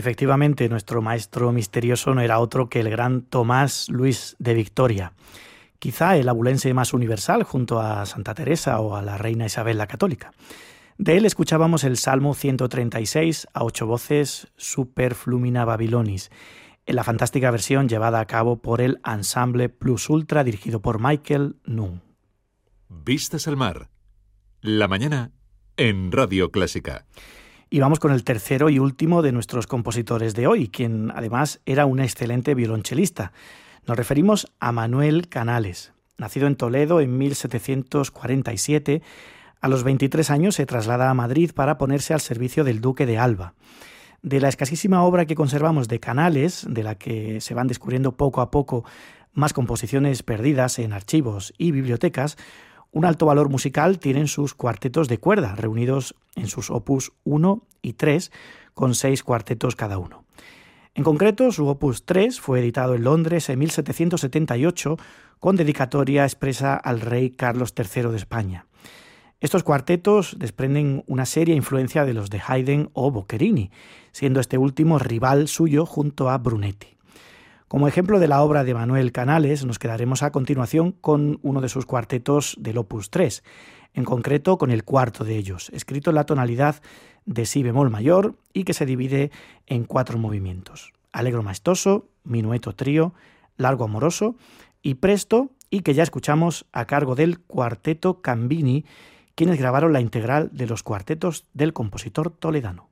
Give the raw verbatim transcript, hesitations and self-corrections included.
Efectivamente, nuestro maestro misterioso no era otro que el gran Tomás Luis de Victoria, quizá el abulense más universal junto a Santa Teresa o a la reina Isabel la Católica. De él escuchábamos el Salmo ciento treinta y seis a ocho voces, Super Flumina Babylonis, en la fantástica versión llevada a cabo por el Ensemble Plus Ultra dirigido por Michael Nunn. Vistas al mar. La mañana en Radio Clásica. Y vamos con el tercero y último de nuestros compositores de hoy, quien además era un excelente violonchelista. Nos referimos a Manuel Canales. Nacido en Toledo en mil setecientos cuarenta y siete, a los veintitrés años se traslada a Madrid para ponerse al servicio del duque de Alba. De la escasísima obra que conservamos de Canales, de la que se van descubriendo poco a poco más composiciones perdidas en archivos y bibliotecas, un alto valor musical tienen sus cuartetos de cuerda, reunidos en sus opus uno y tres, con seis cuartetos cada uno. En concreto, su opus tres fue editado en Londres en mil setecientos setenta y ocho, con dedicatoria expresa al rey Carlos tercero de España. Estos cuartetos desprenden una seria influencia de los de Haydn o Boccherini, siendo este último rival suyo junto a Brunetti. Como ejemplo de la obra de Manuel Canales, nos quedaremos a continuación con uno de sus cuartetos del opus tres, en concreto con el cuarto de ellos, escrito en la tonalidad de si bemol mayor y que se divide en cuatro movimientos: allegro maestoso, minueto trío, largo amoroso y presto, y que ya escuchamos a cargo del Cuarteto Cambini, quienes grabaron la integral de los cuartetos del compositor toledano.